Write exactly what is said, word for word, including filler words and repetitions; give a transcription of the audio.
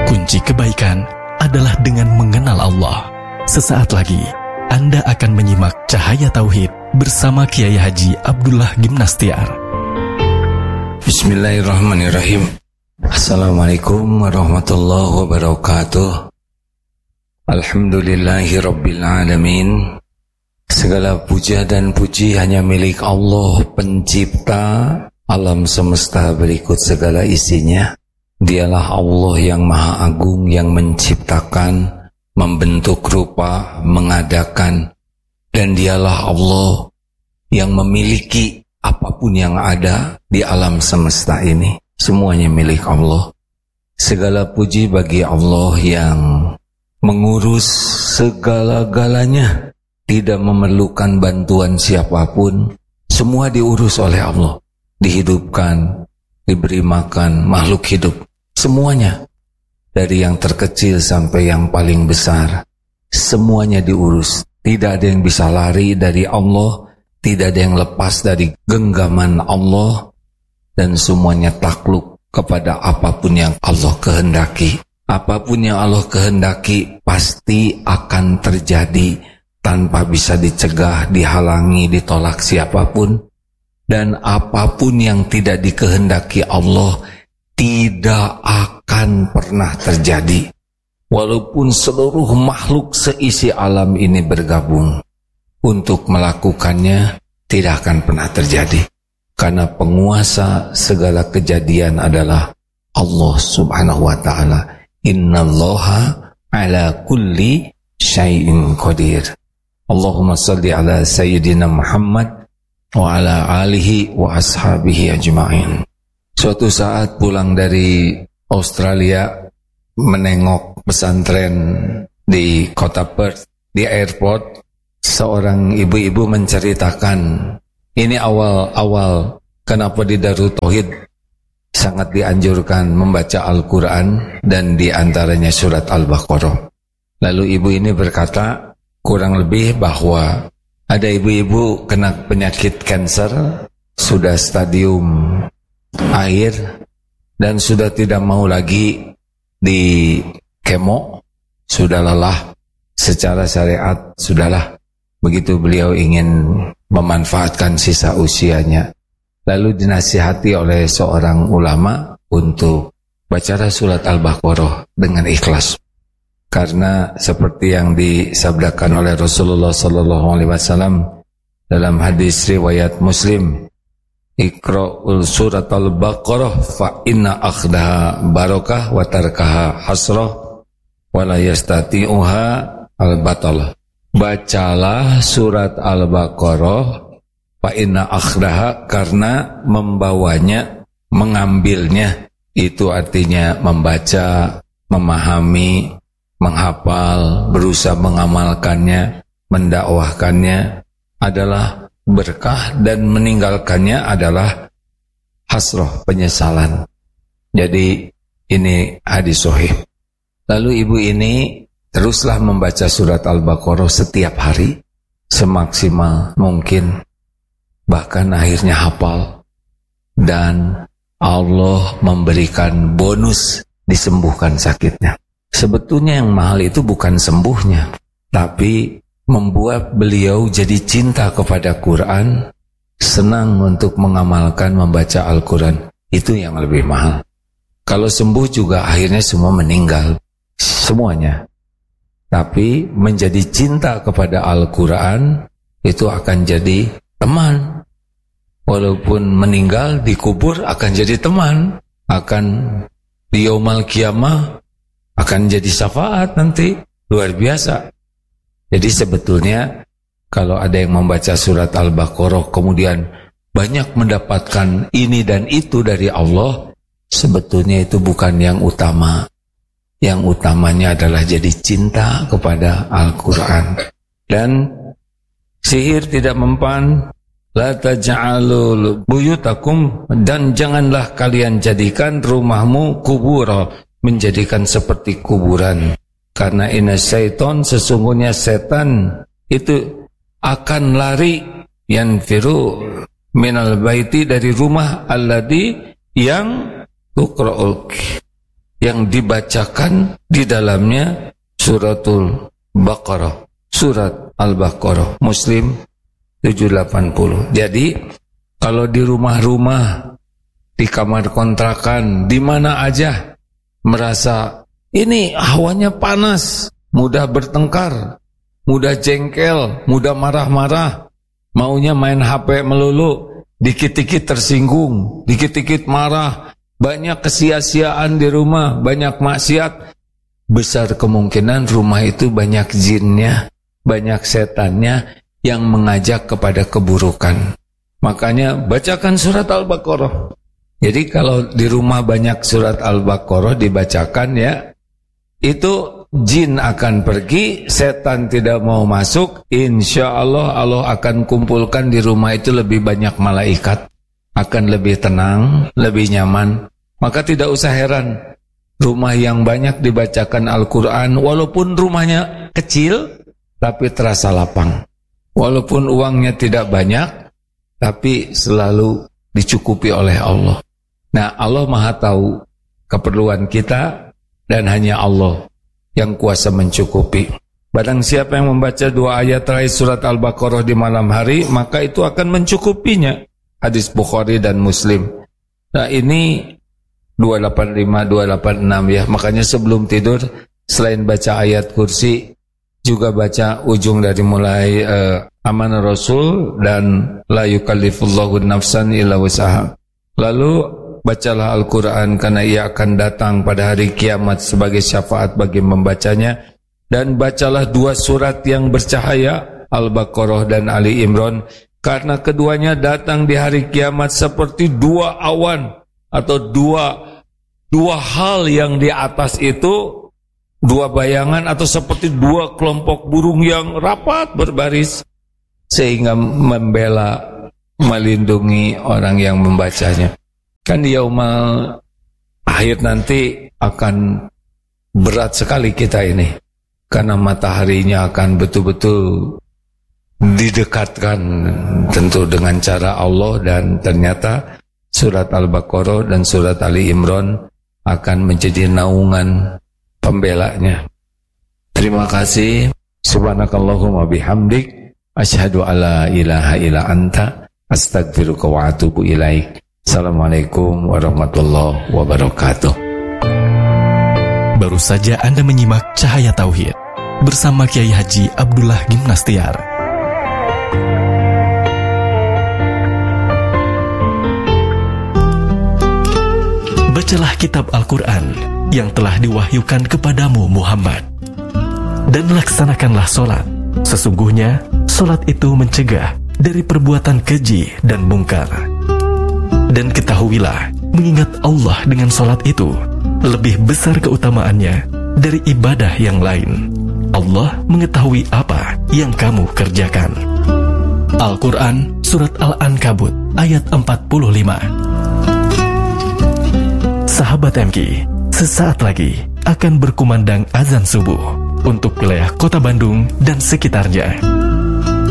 Kunci kebaikan adalah dengan mengenal Allah. Sesaat lagi, Anda akan menyimak Cahaya Tauhid bersama Kiai Haji Abdullah Gimnastiar. Bismillahirrahmanirrahim. Assalamualaikum warahmatullahi wabarakatuh. Alhamdulillahi rabbil alamin. Segala puja dan puji hanya milik Allah, pencipta alam semesta berikut segala isinya. Dialah Allah yang maha agung, yang menciptakan, membentuk rupa, mengadakan. Dan dialah Allah yang memiliki apapun yang ada di alam semesta ini. Semuanya milik Allah. Segala puji bagi Allah yang mengurus segala-galanya, tidak memerlukan bantuan siapapun. Semua diurus oleh Allah. Dihidupkan, diberi makan, makhluk hidup. Semuanya, dari yang terkecil sampai yang paling besar, semuanya diurus. Tidak ada yang bisa lari dari Allah, tidak ada yang lepas dari genggaman Allah, dan semuanya takluk kepada apapun yang Allah kehendaki. Apapun yang Allah kehendaki pasti akan terjadi tanpa bisa dicegah, dihalangi, ditolak siapapun. Dan apapun yang tidak dikehendaki Allah tidak akan pernah terjadi. Walaupun seluruh makhluk seisi alam ini bergabung untuk melakukannya, tidak akan pernah terjadi. Karena penguasa segala kejadian adalah Allah subhanahu wa ta'ala. Innallaha ala kulli syai'in qadir. Allahumma salli ala sayyidina Muhammad wa ala alihi wa ashabihi ajma'in. Suatu saat pulang dari Australia, menengok pesantren di kota Perth, di airport, seorang ibu-ibu menceritakan, ini awal-awal kenapa di Darut Tauhid sangat dianjurkan membaca Al-Quran dan diantaranya surat Al-Baqarah. Lalu ibu ini berkata kurang lebih bahwa ada ibu-ibu kena penyakit kanker, sudah stadium akhir, dan sudah tidak mau lagi di kemo, sudah lelah secara syariat, sudahlah. Begitu beliau ingin memanfaatkan sisa usianya. Lalu dinasihati oleh seorang ulama untuk baca surat Al-Baqarah dengan ikhlas. Karena seperti yang disabdakan oleh Rasulullah sallallahu alaihi wasallam dalam hadis riwayat Muslim, Iqra'ul surat Al-Baqarah fa inna akhdaha barakah wa tarkaha hasrah wa la yastati'uha al-batal. Bacalah surat Al-Baqarah fa inna akhdaha, karena membawanya, mengambilnya, itu artinya membaca, memahami, menghafal, berusaha mengamalkannya, mendakwahkannya adalah berkah, dan meninggalkannya adalah hasroh, penyesalan. Jadi ini hadis sahih. Lalu ibu ini teruslah membaca surat Al-Baqarah setiap hari semaksimal mungkin, bahkan akhirnya hafal, dan Allah memberikan bonus disembuhkan sakitnya. Sebetulnya yang mahal itu bukan sembuhnya, tapi membuat beliau jadi cinta kepada Quran, senang untuk mengamalkan membaca Al-Quran. Itu yang lebih mahal. Kalau sembuh juga akhirnya semua meninggal, semuanya. Tapi menjadi cinta kepada Al-Quran itu akan jadi teman. Walaupun meninggal dikubur akan jadi teman, akan di Yaumal Qiyamah akan jadi syafaat nanti, luar biasa. Jadi sebetulnya kalau ada yang membaca surat Al-Baqarah kemudian banyak mendapatkan ini dan itu dari Allah, sebetulnya itu bukan yang utama. Yang utamanya adalah jadi cinta kepada Al-Quran. Dan sihir tidak mempan. La taj'alul buyutakum, dan janganlah kalian jadikan rumahmu kubura, menjadikan seperti kuburan. Karena inna syaiton, sesungguhnya setan itu akan lari, yanfiru minal baiti, dari rumah alladhi yang tuqra'ul yang dibacakan di dalamnya suratul Baqarah, surat Al-Baqarah, Muslim tujuh delapan puluh. Jadi kalau di rumah-rumah, di kamar kontrakan, di mana aja merasa ini hawanya panas, mudah bertengkar, mudah jengkel, mudah marah-marah, maunya main H P melulu, dikit-dikit tersinggung, dikit-dikit marah, banyak kesia-siaan di rumah, banyak maksiat, besar kemungkinan rumah itu banyak jinnya, banyak setannya yang mengajak kepada keburukan. Makanya bacakan surat Al-Baqarah. Jadi kalau di rumah banyak surat Al-Baqarah dibacakan ya, itu jin akan pergi, setan tidak mau masuk, insya Allah Allah akan kumpulkan di rumah itu lebih banyak malaikat, akan lebih tenang, lebih nyaman. Maka tidak usah heran, rumah yang banyak dibacakan Al-Quran, walaupun rumahnya kecil, tapi terasa lapang. Walaupun uangnya tidak banyak, tapi selalu dicukupi oleh Allah. Nah, Allah Maha tahu keperluan kita, dan hanya Allah yang kuasa mencukupi. Barang siapa yang membaca dua ayat terakhir surat Al-Baqarah di malam hari, maka itu akan mencukupinya. Hadis Bukhari dan Muslim. Nah, ini dua delapan lima, dua delapan enam ya. Makanya sebelum tidur, selain baca ayat kursi, juga baca ujung dari mulai uh, amanah Rasul dan la yukallifullahu nafsan illa wus'aha. Lalu bacalah Al-Quran karena ia akan datang pada hari kiamat sebagai syafaat bagi membacanya. Dan bacalah dua surat yang bercahaya, Al-Baqarah dan Ali Imran, karena keduanya datang di hari kiamat seperti dua awan atau dua dua hal yang di atas itu, dua bayangan atau seperti dua kelompok burung yang rapat berbaris, sehingga membela, melindungi orang yang membacanya. Kan di yaumal akhir nanti akan berat sekali kita ini, karena mataharinya akan betul-betul didekatkan tentu dengan cara Allah, dan ternyata surat Al-Baqarah dan surat Ali Imran akan menjadi naungan pembelanya. Terima kasih. Subhanakallahumma bihamdik, asyhadu alla ilaha illa anta, astaghfiruka wa atubu ilaik. Assalamualaikum warahmatullahi wabarakatuh. Baru saja Anda menyimak Cahaya Tauhid bersama Kiai Haji Abdullah Gimnastiar. Bacalah kitab Al-Quran yang telah diwahyukan kepadamu Muhammad, dan laksanakanlah solat. Sesungguhnya solat itu mencegah dari perbuatan keji dan mungkar. Dan ketahuilah, mengingat Allah dengan solat itu lebih besar keutamaannya dari ibadah yang lain. Allah mengetahui apa yang kamu kerjakan. Al-Quran Surat Al-Ankabut ayat empat puluh lima. Sahabat M K, sesaat lagi akan berkumandang azan subuh untuk wilayah Kota Bandung dan sekitarnya.